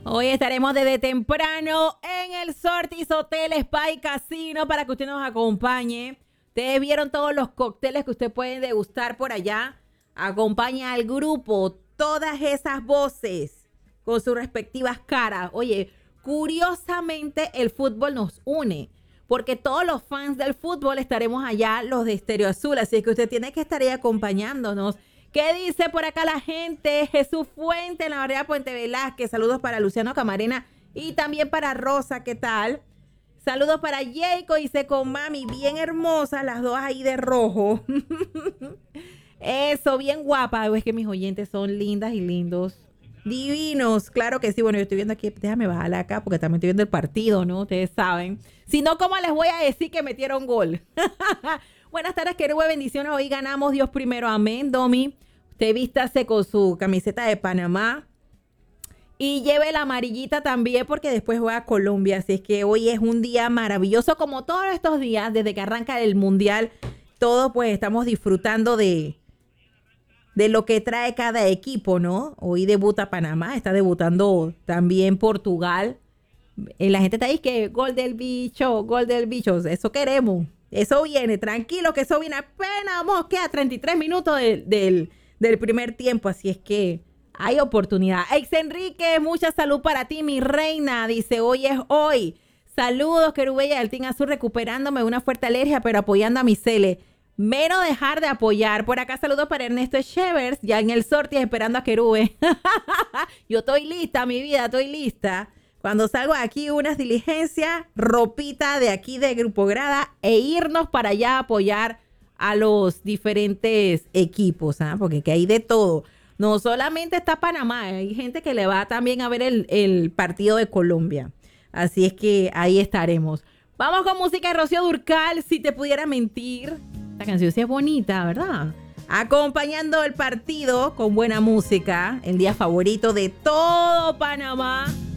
Hoy estaremos desde temprano en el Sortis Hotel Spa y Casino para que usted nos acompañe. Ustedes vieron todos los cócteles que usted puede degustar por allá. Acompaña al grupo, todas esas voces con sus respectivas caras. Oye, curiosamente el fútbol nos une, porque todos los fans del fútbol estaremos allá, los de Estéreo Azul. Así es que usted tiene que estar ahí acompañándonos. ¿Qué dice por acá la gente? Jesús Fuente en la barriada Puente Velázquez. Saludos para Luciano Camarena y también para Rosa. ¿Qué tal? Saludos para Jacob y con mami. Bien hermosas las dos ahí de rojo. Eso, bien guapa. Es que mis oyentes son lindas y lindos. Divinos. Claro que sí. Bueno, yo estoy viendo aquí. Déjame bajarla acá porque también estoy viendo el partido, ¿no? Ustedes saben. Si no, ¿cómo les voy a decir que metieron gol? Buenas tardes, querubes, bendiciones. Hoy ganamos, Dios primero. Amén, Domi. Usted vístase con su camiseta de Panamá y lleve la amarillita también porque después juega a Colombia. Así es que hoy es un día maravilloso como todos estos días desde que arranca el Mundial. Todos pues estamos disfrutando de lo que trae cada equipo, ¿no? Hoy debuta Panamá, está debutando también Portugal. La gente está ahí que gol del bicho, gol del bicho. Eso queremos. Eso viene, tranquilo que eso viene. Apenas vamos, queda 33 minutos del primer tiempo, así es que hay oportunidad. Ex Enrique, mucha salud para ti, mi reina. Dice, hoy es hoy. Saludos, querubes y al Team Azul, recuperándome de una fuerte alergia, pero apoyando a mi Cele. Menos dejar de apoyar. Por acá saludos para Ernesto Chevers, ya en el Sortis esperando a querube. Yo estoy lista, mi vida, estoy lista. Cuando salgo aquí unas diligencias, ropita de aquí de Grupo Grada e irnos para allá a apoyar a los diferentes equipos, ¿ah? Porque que hay de todo. No solamente está Panamá, hay gente que le va también a ver el partido de Colombia. Así es que ahí estaremos. Vamos con música de Rocío Dúrcal, Si te pudiera mentir. La canción sí es bonita, ¿verdad? Acompañando el partido con buena música, el día favorito de todo Panamá.